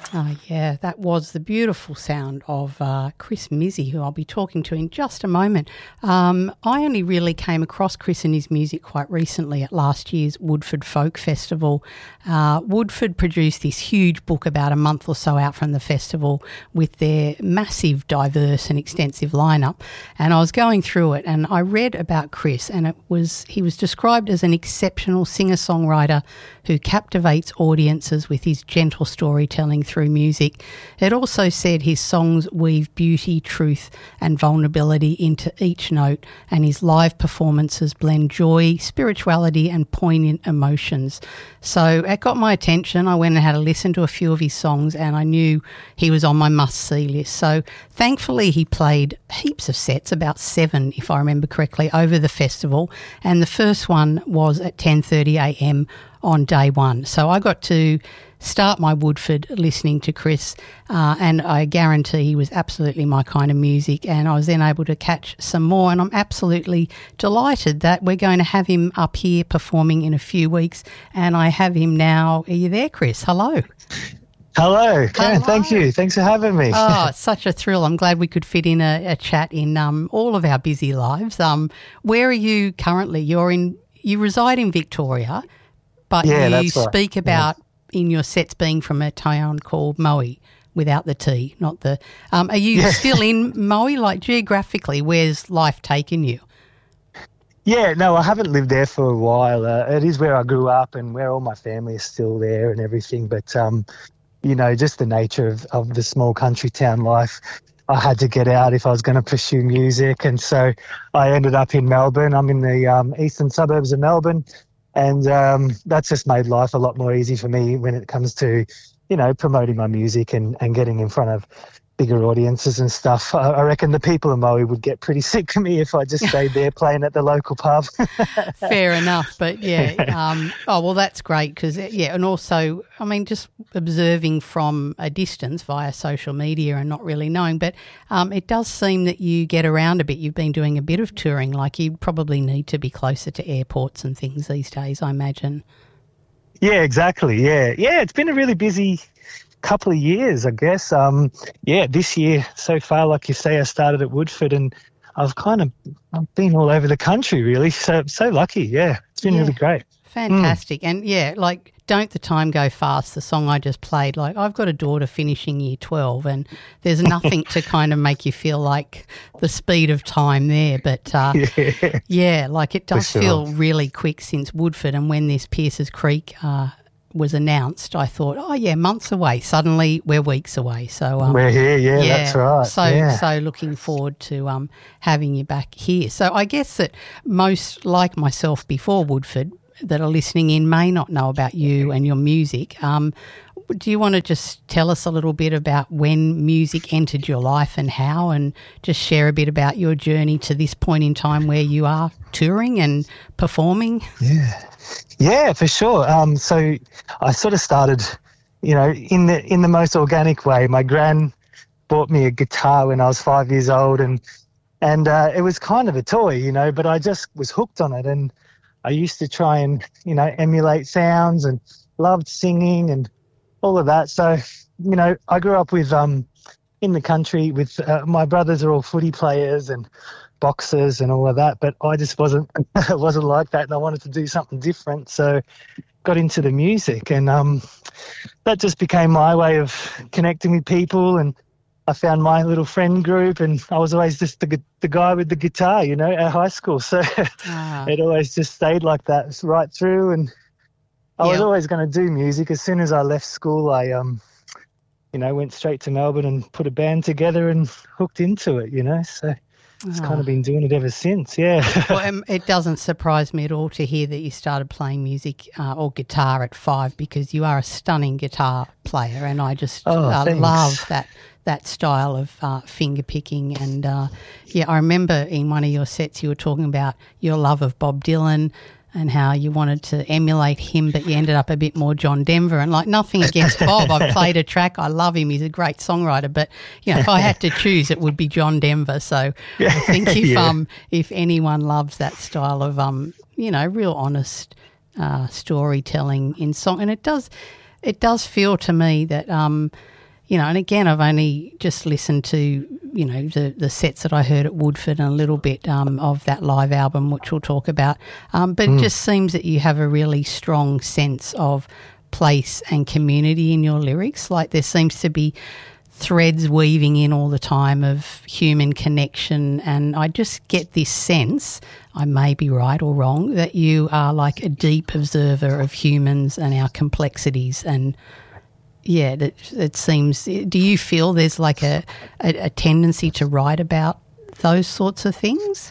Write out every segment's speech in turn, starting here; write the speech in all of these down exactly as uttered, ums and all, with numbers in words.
Oh, yeah, that was the beautiful sound of uh, Chris Mizzy, who I'll be talking to in just a moment. Um, I only really came across Chris and his music quite recently at last year's Woodford Folk Festival. Uh, Woodford produced this huge book about a month or so out from the festival with their massive, diverse and extensive lineup. And I was going through it and I read about Chris, and it was he was described as an exceptional singer-songwriter who captivates audiences with his gentle storytelling through music. It also said his songs weave beauty, truth and vulnerability into each note, and his live performances blend joy, spirituality and poignant emotions. So it got my attention. I went and had a listen to a few of his songs and I knew he was on my must-see list. So thankfully he played heaps of sets, about seven if I remember correctly, over the festival, and the first one was at ten thirty a m on day one. So I got to start my Woodford listening to Chris, uh, and I guarantee he was absolutely my kind of music, and I was then able to catch some more, and I'm absolutely delighted that we're going to have him up here performing in a few weeks, and I have him now. Are you there, Chris? Hello. Hello, Karen. Thank you. Thanks for having me. Oh, it's such a thrill. I'm glad we could fit in a, a chat in um, all of our busy lives. Um, where are you currently? You're in. You reside in Victoria, but yeah, you that's right. speak about yeah. in your sets being from a town called Moe, without the T, not the. Um, are you yeah. still in Moe? Like geographically, where's life taken you? Yeah, no, I haven't lived there for a while. Uh, it is where I grew up and where all my family is still there and everything. But, um, you know, just the nature of, of the small country town life, I had to get out if I was going to pursue music. And so I ended up in Melbourne. I'm in the um, eastern suburbs of Melbourne. And um, that's just made life a lot more easy for me when it comes to, you know, promoting my music and, and getting in front of bigger audiences and stuff. I, I reckon the people in Moe would get pretty sick of me if I just stayed there playing at the local pub. Fair enough. But, yeah, um, oh, well, that's great because, yeah, and also, I mean, just observing from a distance via social media and not really knowing, but um, it does seem that you get around a bit. You've been doing a bit of touring, like you probably need to be closer to airports and things these days, I imagine. Yeah, exactly. Yeah. Yeah, it's been a really busy couple of years, I guess. Um, yeah, this year so far, like you say, I started at Woodford and I've kind of I've been all over the country, really. So so lucky. Yeah, it's been yeah. really great. Fantastic. Mm. And, yeah, like, Don't the Time Go Fast, the song I just played, like, I've got a daughter finishing year twelve and there's nothing to kind of make you feel like the speed of time there. But, uh, yeah. yeah, like it does sure. feel really quick since Woodford, and when this Pierces Creek uh, was announced, I thought, oh, yeah, months away. Suddenly we're weeks away. So um, We're here, yeah, yeah, that's right. So, yeah. so looking forward to um, having you back here. So I guess that most, like myself before Woodford, that are listening in may not know about you and your music. Um, do you want to just tell us a little bit about when music entered your life and how, and just share a bit about your journey to this point in time where you are touring and performing? Yeah, yeah, for sure. Um, so I sort of started, you know, in the in the most organic way. My gran bought me a guitar when I was five years old, and and uh, it was kind of a toy, you know, but I just was hooked on it, and I used to try and, you know, emulate sounds and loved singing and all of that. So, you know, I grew up with, um, in the country with, uh, my brothers are all footy players and boxers and all of that, but I just wasn't, wasn't like that, and I wanted to do something different. So got into the music, and um, that just became my way of connecting with people, and I found my little friend group, and I was always just the the guy with the guitar, you know, at high school. So ah. It always just stayed like that right through. And I yep. was always going to do music. As soon as I left school, I, um, you know, went straight to Melbourne and put a band together and hooked into it, you know. So it's oh. kind of been doing it ever since, yeah. Well, um, it doesn't surprise me at all to hear that you started playing music uh, or guitar at five, because you are a stunning guitar player, and I just oh, uh, thanks. love that that style of uh, finger picking. And, uh, yeah, I remember in one of your sets you were talking about your love of Bob Dylan and how you wanted to emulate him, but you ended up a bit more John Denver. And, like, nothing against Bob. I've played a track. I love him. He's a great songwriter. But, you know, if I had to choose, it would be John Denver. So I think if yeah. um if anyone loves that style of, um you know, real honest uh, storytelling in song, and it does, it does feel to me that um you know, and again, I've only just listened to, you know, the, the sets that I heard at Woodford and a little bit um, of that live album, which we'll talk about. Um, but mm. it just seems that you have a really strong sense of place and community in your lyrics. Like there seems to be threads weaving in all the time of human connection, and I just get this sense, I may be right or wrong, that you are like a deep observer of humans and our complexities. And yeah, it, it seems, do you feel there's like a, a, a tendency to write about those sorts of things?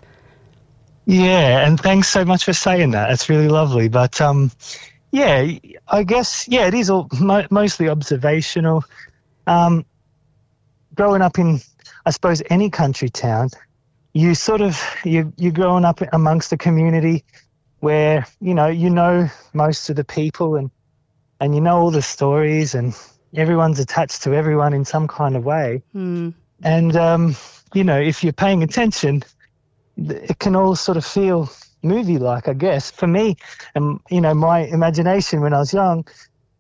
Yeah, and thanks so much for saying that. It's really lovely. But um, yeah, I guess, yeah, it is all mo- mostly observational. Um, growing up in, I suppose, any country town, you sort of, you, you're growing up amongst a community where, you know, you know most of the people and, and you know all the stories and everyone's attached to everyone in some kind of way. Mm. And, um, you know, if you're paying attention, it can all sort of feel movie-like, I guess. For me, and, you know, my imagination when I was young,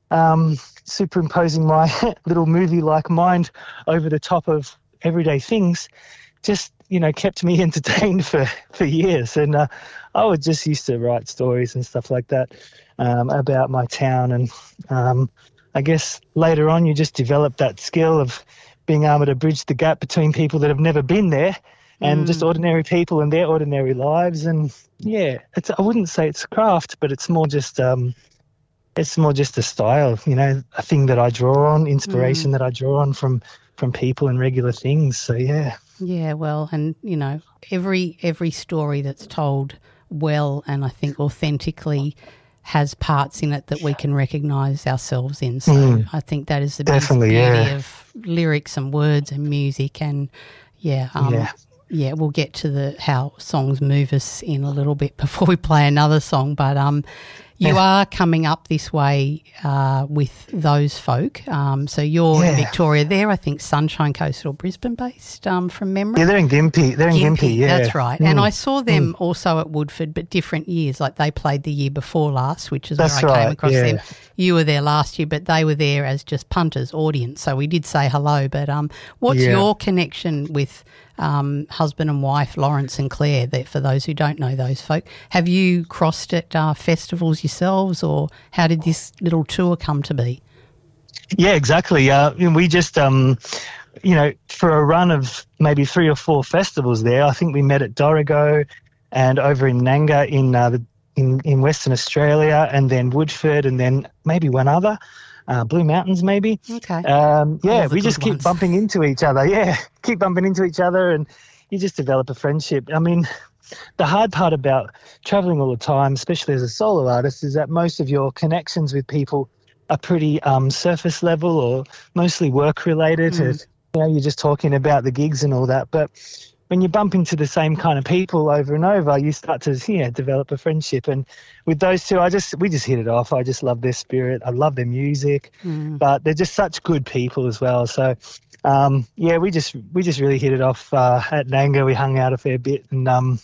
um, superimposing my little movie-like mind over the top of everyday things just, you know, kept me entertained for, for years. And uh, I would just used to write stories and stuff like that um, about my town. And um, I guess later on you just develop that skill of being able to bridge the gap between people that have never been there and mm. just ordinary people and their ordinary lives. And, yeah, it's, I wouldn't say it's craft, but it's more just um, it's more just a style, you know, a thing that I draw on, inspiration mm. that I draw on from, from people and regular things. So, yeah. Yeah, well, and, you know, every every story that's told well and I think authentically has parts in it that we can recognise ourselves in. So mm. I think that is the Definitely, beauty yeah. of lyrics and words and music. And, yeah, um, yeah. yeah, we'll get to the how songs move us in a little bit before we play another song. But um, you yeah. are coming up this way uh, with Those Folk. Um, so you're yeah. in Victoria there, I think Sunshine Coast or Brisbane based um, from memory. Yeah, they're in Gympie. They're in Gympie, yeah. That's right. Mm. And I saw them mm. also at Woodford, but different years. Like they played the year before last, which is that's where I right. came across yeah. them. You were there last year, but they were there as just punters, audience. So we did say hello. But um, what's yeah. your connection with um, husband and wife, Lawrence and Claire, that for those who don't know Those Folk? Have you crossed at uh, festivals yourselves, or how did this little tour come to be? Yeah, exactly. Uh, we just, um, you know, for a run of maybe three or four festivals there, I think we met at Dorrigo and over in Nanga in uh, the In, in Western Australia, and then Woodford, and then maybe one other, uh, Blue Mountains maybe. Okay. Um, yeah, we just keep ones. bumping into each other. Yeah, keep bumping into each other, and you just develop a friendship. I mean, the hard part about traveling all the time, especially as a solo artist, is that most of your connections with people are pretty um, surface level or mostly work related. Mm. And, you know, you're just talking about the gigs and all that, but when you bump into the same kind of people over and over, you start to yeah develop a friendship. And with those two, I just we just hit it off. I just love their spirit. I love their music, mm. but they're just such good people as well. So um, yeah, we just we just really hit it off uh, at Nanga. We hung out a fair bit, and um,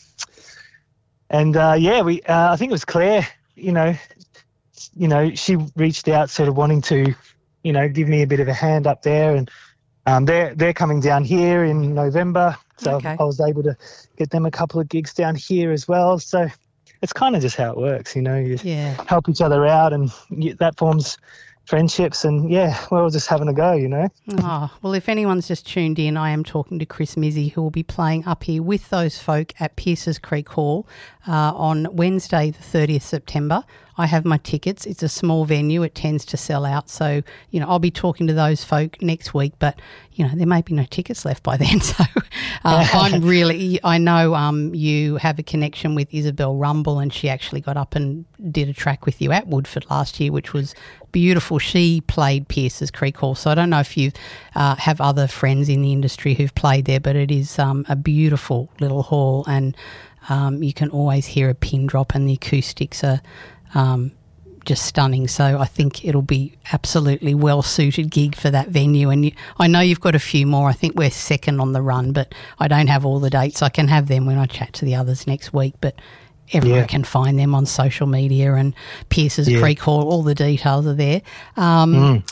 and uh, yeah, we uh, I think it was Claire. You know, you know, she reached out, sort of wanting to, you know, give me a bit of a hand up there, and um, they're they're coming down here in November. So okay. I was able to get them a couple of gigs down here as well. So it's kind of just how it works, you know. You yeah. help each other out, and you, that forms friendships. And, yeah, we're all just having a go, you know. Oh, well, if anyone's just tuned in, I am talking to Chris Mizzy, who will be playing up here with Those Folk at Pierces Creek Hall uh, on Wednesday the thirtieth of September. I have my tickets. It's a small venue. It tends to sell out. So, you know, I'll be talking to Those Folk next week, but, you know, there may be no tickets left by then. So uh, I'm really, I know um, you have a connection with Isabel Rumble, and she actually got up and did a track with you at Woodford last year, which was beautiful. She played Pierces Creek Hall. So I don't know if you uh, have other friends in the industry who've played there, but it is um, a beautiful little hall, and um, you can always hear a pin drop, and the acoustics are Um, just stunning. So I think it'll be absolutely well-suited gig for that venue. And you, I know you've got a few more. I think we're second on the run, but I don't have all the dates. I can have them when I chat to the others next week, but everyone yeah. can find them on social media, and Pierces yeah. Creek Hall, all the details are there. Um, mm.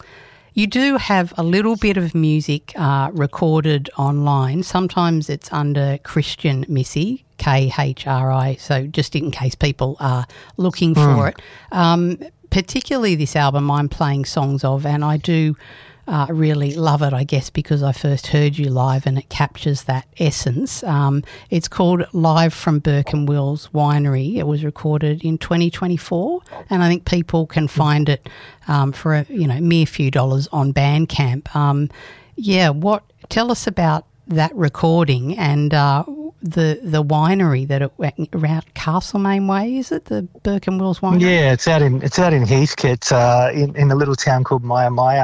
You do have a little bit of music uh, recorded online. Sometimes it's under Christian Missy, K H R I, so just in case people are looking mm. for it. Um, particularly this album I'm playing songs of, and I do uh, really love it, I guess, because I first heard you live and it captures that essence. Um, it's called Live from Burke and Wills Winery. It was recorded in twenty twenty-four, and I think people can find it um, for a you know mere few dollars on Bandcamp. Um, yeah, what? Tell us about that recording and uh, the the winery that it, around Castlemaine Way, is it the Burke and Wills Winery? Yeah, it's out in it's out in Heathcote, uh, in in a little town called Maya Maya.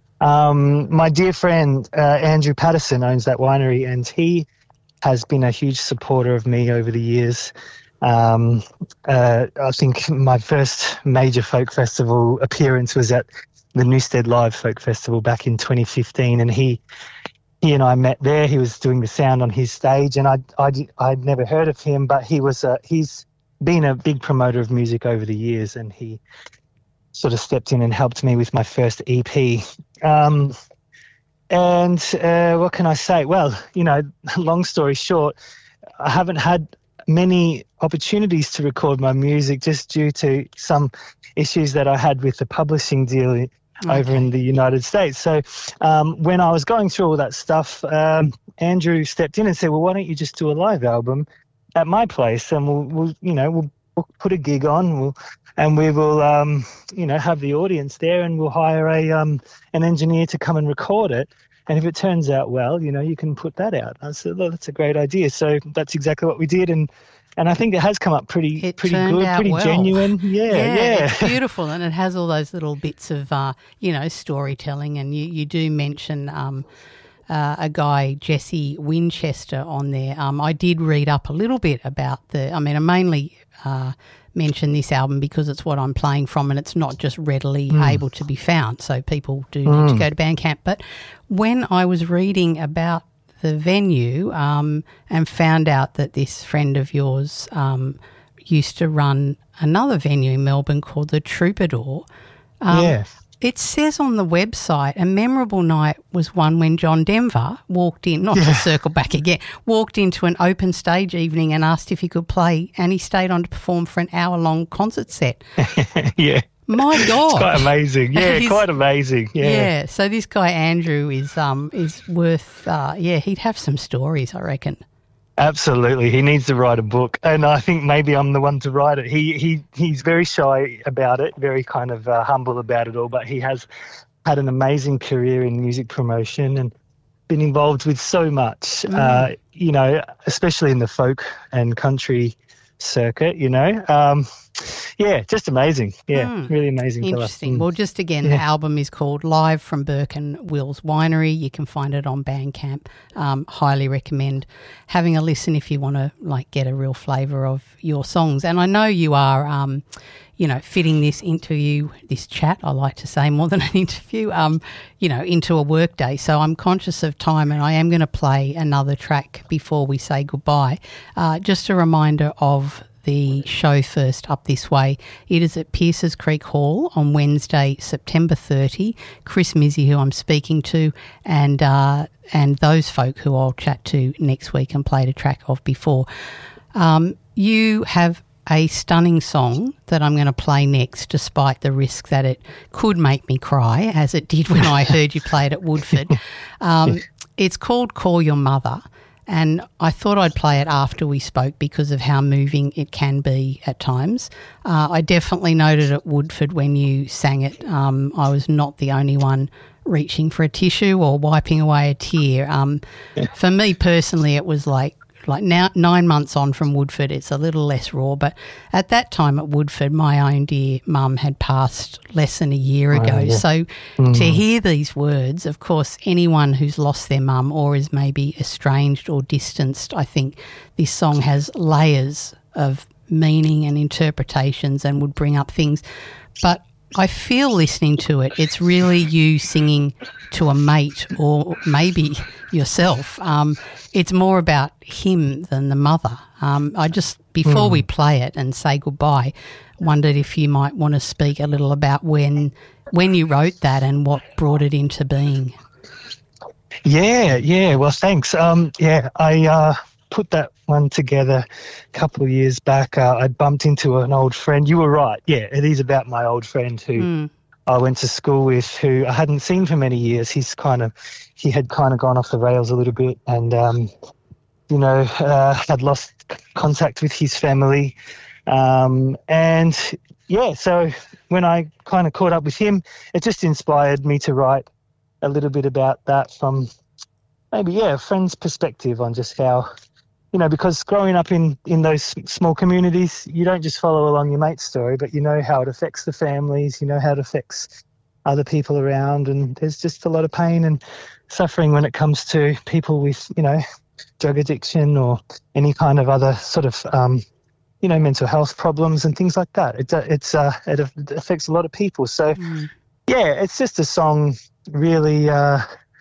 Um, my dear friend uh, Andrew Patterson owns that winery, and he has been a huge supporter of me over the years. Um, uh, I think my first major folk festival appearance was at the Newstead Live Folk Festival back in twenty fifteen, and he he and I met there. He was doing the sound on his stage, and I I I'd never heard of him, but he was uh, he's been a big promoter of music over the years, and he sort of stepped in and helped me with my first E P. Um, and uh, what can I say? Well, you know, long story short, I haven't had many opportunities to record my music just due to some issues that I had with the publishing deal okay. over in the United States. So um, when I was going through all that stuff, um, Andrew stepped in and said, well, why don't you just do a live album at my place, and we'll, we'll you know, we'll, we'll put a gig on, we'll and we will, um, you know, have the audience there, and we'll hire a um, an engineer to come and record it. And if it turns out well, you know, you can put that out. I said, well, that's a great idea. So that's exactly what we did, and and I think it has come up pretty it pretty good, pretty well. genuine. Yeah, yeah, yeah, it's beautiful, and it has all those little bits of, uh, you know, storytelling. And you you do mention um, uh, a guy, Jesse Winchester, on there. Um, I did read up a little bit about the. I mean, I mainly. Uh, mention this album because it's what I'm playing from, and it's not just readily mm. able to be found, so people do mm. need to go to Bandcamp. But when I was reading about the venue um, and found out that this friend of yours um, used to run another venue in Melbourne called the Troubadour, um, yeah. it says on the website a memorable night was one when John Denver walked in, not yeah. to circle back again, walked into an open stage evening and asked if he could play, and he stayed on to perform for an hour-long concert set. yeah. My God. It's quite amazing. Yeah, quite amazing. Yeah. Yeah, so this guy Andrew is um is worth, uh, yeah, he'd have some stories, I reckon. Absolutely. He needs to write a book, and I think maybe I'm the one to write it. He he He's very shy about it, very kind of uh, humble about it all, but he has had an amazing career in music promotion and been involved with so much, mm. uh, you know, especially in the folk and country circuit, you know. Um, yeah, just amazing. Yeah, mm. really amazing. Interesting. Mm. Well, just again, yeah. the album is called Live from Burke and Wills Winery. You can find it on Bandcamp. Um, highly recommend having a listen if you want to like get a real flavour of your songs. And I know you are, um, you know, fitting this interview, this chat, I like to say more than an interview, um, you know, into a work day. So I'm conscious of time, and I am going to play another track before we say goodbye. Uh, just a reminder of the show First Up This Way. It is at Pierces Creek Hall on Wednesday, September thirtieth. Chris Mizzy, who I'm speaking to, and uh, and those folk who I'll chat to next week and played a track of before. Um, you have a stunning song that I'm going to play next, despite the risk that it could make me cry, as it did when I heard you play it at Woodford. Um, it's called Call Your Mother. And I thought I'd play it after we spoke because of how moving it can be at times. Uh, I definitely noted at Woodford when you sang it, um, I was not the only one reaching for a tissue or wiping away a tear. Um, yeah. For me personally, it was like, like now nine months on from Woodford, it's a little less raw. But at that time at Woodford, my own dear mum had passed less than a year ago. Oh, yeah. So mm. to hear these words, of course, anyone who's lost their mum or is maybe estranged or distanced, I think this song has layers of meaning and interpretations and would bring up things. But I feel listening to it, it's really you singing to a mate or maybe yourself. Um, it's more about him than the mother. Um, I just, before mm. we play it and say goodbye, wondered if you might want to speak a little about when when you wrote that and what brought it into being. Yeah, yeah. Well, thanks. Um, yeah, I uh, put that one together a couple of years back. Uh, I bumped into an old friend. You were right. Yeah, it is about my old friend who mm. I went to school with, who I hadn't seen for many years. He's kind of, he had kind of gone off the rails a little bit, and um, you know, uh, had lost contact with his family. Um, and yeah, so when I kind of caught up with him, it just inspired me to write a little bit about that from maybe, yeah, a friend's perspective on just how, you know, because growing up in, in those small communities, you don't just follow along your mate's story, but you know how it affects the families, you know how it affects other people around, and there's just a lot of pain and suffering when it comes to people with, you know, drug addiction or any kind of other sort of, um, you know, mental health problems and things like that. It, it's, uh, it affects a lot of people. So, mm. yeah, it's just a song really, uh,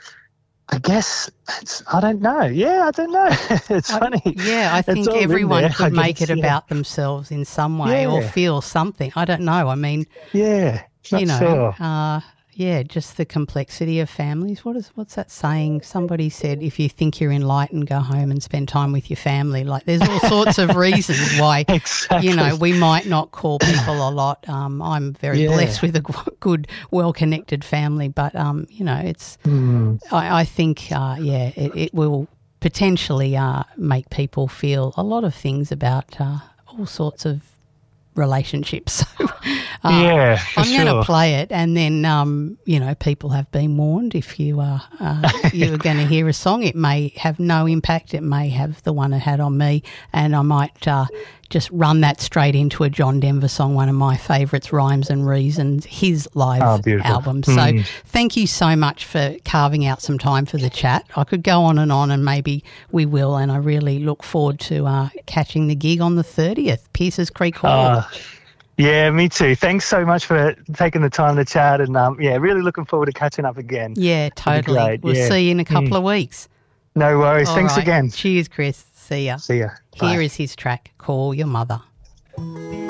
I guess, it's, I don't know. Yeah, I don't know. It's I, funny. Yeah, I think everyone could make it yeah. about themselves in some way yeah. or feel something. I don't know. I mean, yeah, not you know, sure. uh, yeah, just the complexity of families. What is what's that saying? Somebody said, if you think you're enlightened, go home and spend time with your family. Like, there's all sorts of reasons why, exactly. you know, we might not call people a lot. Um, I'm very yeah. blessed with a good, well-connected family, but, um, you know, it's, mm. I, I think, uh, yeah, it, it will potentially uh, make people feel a lot of things about uh, all sorts of relationships. So, uh, yeah, I'm sure. going to play it, and then um, you know, people have been warned. If you are uh, you're going to hear a song, it may have no impact. It may have the one it had on me, and I might uh, just run that straight into a John Denver song, one of my favourites, Rhymes and Reasons, his live oh, album. Mm. So thank you so much for carving out some time for the chat. I could go on and on, and maybe we will, and I really look forward to uh, catching the gig on the thirtieth, Pierces Creek Hall. Uh, yeah, me too. Thanks so much for taking the time to chat, and um, yeah, really looking forward to catching up again. Yeah, totally. We'll yeah. see you in a couple mm. of weeks. No worries. All Thanks right. again. Cheers, Chris. See ya. See ya. Here Bye. is his track, Call Your Mother.